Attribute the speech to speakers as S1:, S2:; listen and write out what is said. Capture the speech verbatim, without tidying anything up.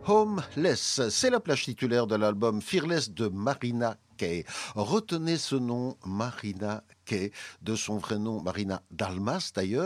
S1: Homeless, c'est la plage titulaire de l'album Fearless de Marina Kaye. Retenez ce nom, Marina Kaye, de son vrai nom Marina Dalmas d'ailleurs.